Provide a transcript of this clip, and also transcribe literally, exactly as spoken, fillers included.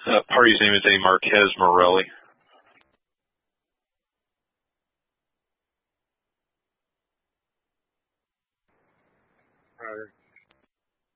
Uh, party's name is A. Marquez Morelli. All right.